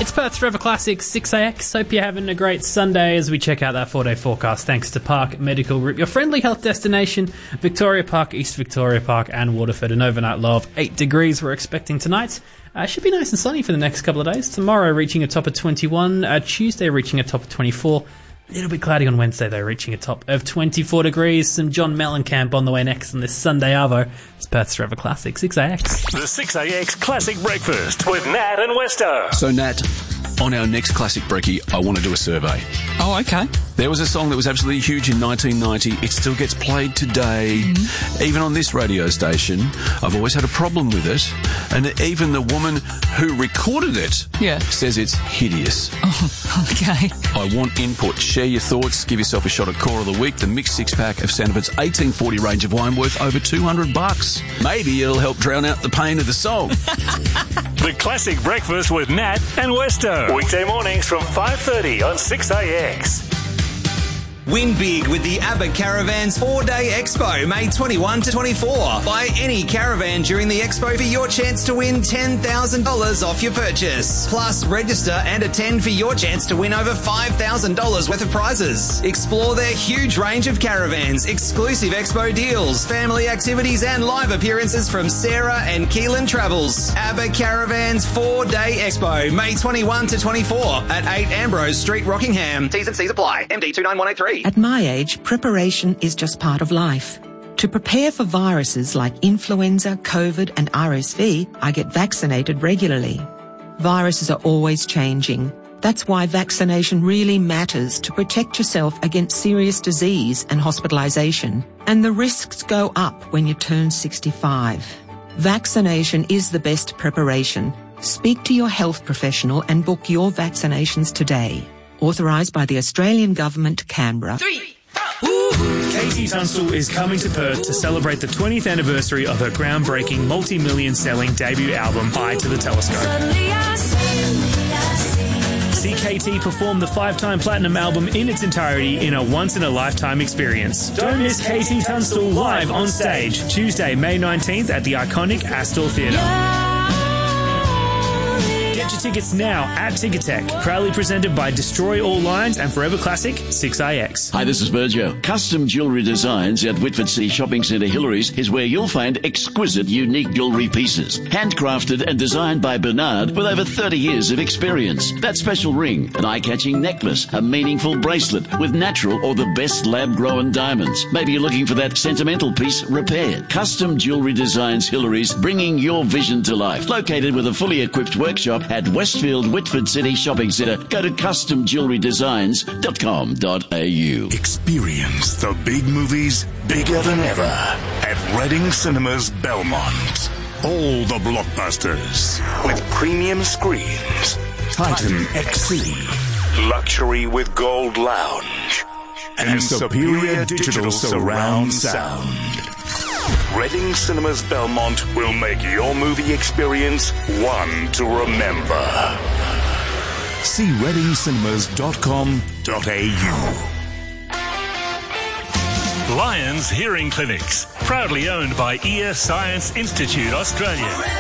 It's Perth's Forever Classic 6AX. Hope you're having a great Sunday as we check out that 4-day forecast thanks to Park Medical Group, your friendly health destination, Victoria Park, East Victoria Park and Waterford. An overnight low of 8 degrees we're expecting tonight. Should be nice and sunny for the next couple of days. Tomorrow reaching a top of 21, Tuesday reaching a top of 24. A little bit cloudy on Wednesday, though, reaching a top of 24 degrees. Some John Mellencamp on the way next on this Sunday Arvo. It's Perth's Forever Classic 6AX. The 6AX Classic Breakfast with Nat and Westo. So, Nat, on our next Classic Brekkie, I want to do a survey. Oh, okay. There was a song that was absolutely huge in 1990. It still gets played today. Mm-hmm. Even on this radio station, I've always had a problem with it. And even the woman who recorded it says it's hideous. Oh, okay. I want input. Share your thoughts. Give yourself a shot at Core of the Week, the mixed six-pack of Sandifat's 1840 range of wine worth over $200. Maybe it'll help drown out the pain of the song. The Classic Breakfast with Nat and Westo. Weekday mornings from 5:30 on 6AX. Win big with the ABBA Caravans 4-Day Expo, May 21 to 24. Buy any caravan during the expo for your chance to win $10,000 off your purchase. Plus, register and attend for your chance to win over $5,000 worth of prizes. Explore their huge range of caravans, exclusive expo deals, family activities and live appearances from Sarah and Keelan Travels. ABBA Caravans 4-Day Expo, May 21 to 24 at 8 Ambrose Street, Rockingham. T's and C's apply. MD 29183. At my age, preparation is just part of life. To prepare for viruses like influenza, COVID and RSV, I get vaccinated regularly. Viruses are always changing. That's why vaccination really matters to protect yourself against serious disease and hospitalisation. And the risks go up when you turn 65. Vaccination is the best preparation. Speak to your health professional and book your vaccinations today. Authorised by the Australian Government, Canberra. 3, 4. KT Tunstall is coming to Perth to celebrate the 20th anniversary of her groundbreaking, multi-million selling debut album, Eye to the Telescope. See KT perform the 5-time platinum album in its entirety in a once-in-a-lifetime experience. Don't miss KT Tunstall live on stage, Tuesday, May 19th at the iconic Astor Theatre. Get your tickets now at Ticketek. Proudly presented by Destroy All Lines and Forever Classic 6AX. Hi, this is Virgio. Custom Jewellery Designs at Whitford City Shopping Centre Hillary's is where you'll find exquisite, unique jewellery pieces. Handcrafted and designed by Bernard with over 30 years of experience. That special ring, an eye-catching necklace, a meaningful bracelet with natural or the best lab-grown diamonds. Maybe you're looking for that sentimental piece repaired. Custom Jewellery Designs Hillary's, bringing your vision to life. Located with a fully equipped workshop at Westfield Whitford City Shopping Centre. Go to customjewellerydesigns.com.au. Experience the big movies bigger than ever at Reading Cinemas Belmont. All the blockbusters with premium screens. Titan XC, luxury with gold lounge, and superior digital surround sound. Reading Cinemas Belmont will make your movie experience one to remember. See readingcinemas.com.au. Lions Hearing Clinics, proudly owned by Ear Science Institute Australia.